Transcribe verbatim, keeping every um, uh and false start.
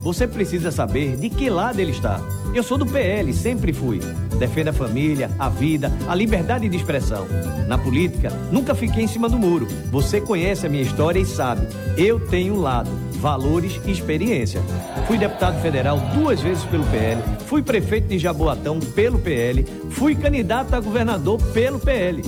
Você precisa saber de que lado ele está. Eu sou do P L, sempre fui. Defendo a família, a vida, a liberdade de expressão. Na política, nunca fiquei em cima do muro. Você conhece a minha história e sabe. Eu tenho um lado, valores e experiência. Fui deputado federal duas vezes pelo P L, fui prefeito de Jaboatão pelo P L, fui candidato a governador pelo P L.